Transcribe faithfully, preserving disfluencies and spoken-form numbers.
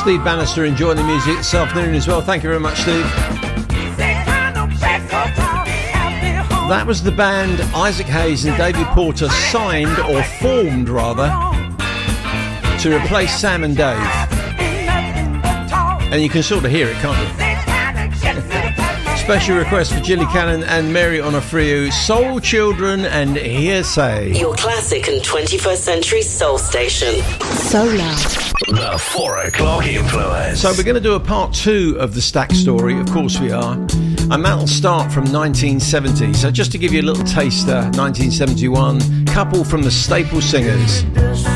Steve Bannister enjoying the music this afternoon as well. Thank you very much, Steve. That was the band Isaac Hayes and David Porter signed, or formed rather, to replace Sam and Dave. And you can sort of hear it, can't you? Special request for Gilly Cannon and Mary Onofrio, Soul Children and Hearsay. Your classic and twenty-first century soul station. Solar. The four o'clock influence. So we're going to do a part two of the Stack story, of course we are. And that'll start from nineteen seventy. So just to give you a little taster, nineteen seventy-one, couple from the Staple Singers.